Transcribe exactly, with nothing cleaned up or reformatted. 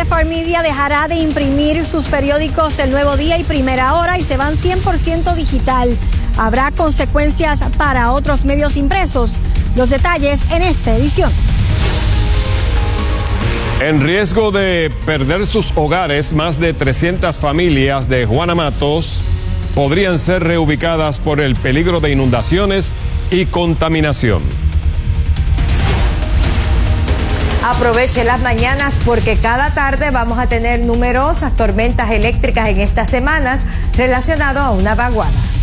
Farm Media dejará de imprimir sus periódicos El Nuevo Día y Primera Hora y se van cien por ciento digital. Habrá consecuencias para otros medios impresos. Los detalles en esta edición. En riesgo de perder sus hogares, más de trescientas familias de Juana Matos podrían ser reubicadas por el peligro de inundaciones y contaminación. Aproveche las mañanas porque cada tarde vamos a tener numerosas tormentas eléctricas en estas semanas relacionado a una vaguada.